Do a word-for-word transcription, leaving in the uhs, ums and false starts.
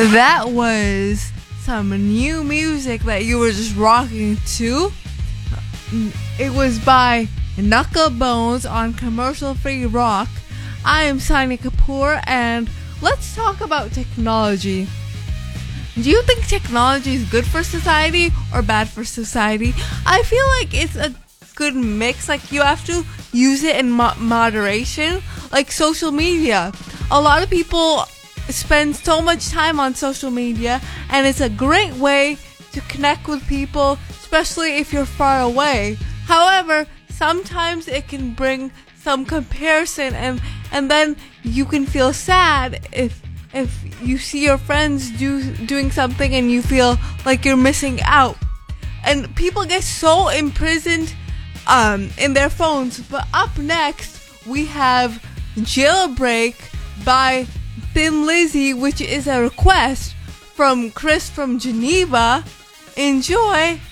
That was some new music that you were just rocking to. It was by Knuckle Bones on Commercial Free Rock. I am Sani Kapoor, and let's talk about technology. Do you think technology is good for society or bad for society? I feel like it's a good mix. Like, you have to use it in mo- moderation. Like social media. A lot of people spend so much time on social media, and it's a great way to connect with people, especially if you're far away. However, sometimes it can bring some comparison, and and then you can feel sad if if you see your friends do doing something and you feel like you're missing out. And people get so imprisoned um in their phones. But up next we have Jailbreak by Thin Lizzy, which is a request from Chris from Geneva. Enjoy.